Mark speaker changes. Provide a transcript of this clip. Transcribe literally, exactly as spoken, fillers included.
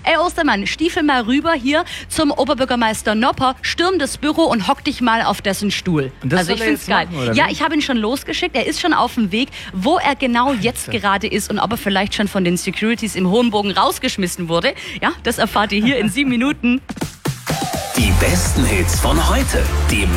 Speaker 1: Ey Ostermann, stiefel mal rüber hier zum Oberbürgermeister Nopper, stürm das Büro und hock dich mal auf dessen Stuhl.
Speaker 2: Und das
Speaker 1: also ich
Speaker 2: soll er
Speaker 1: find's
Speaker 2: jetzt
Speaker 1: geil.
Speaker 2: machen, oder
Speaker 1: Ja,
Speaker 2: wie?
Speaker 1: ich habe ihn schon losgeschickt, er ist schon auf dem Weg. Wo er genau jetzt gerade ist und ob er vielleicht schon von den Securities im Hohenbogen rausgeschmissen wurde, ja, das erfahrt ihr hier in sieben Minuten.
Speaker 3: Die besten Hits von heute. Die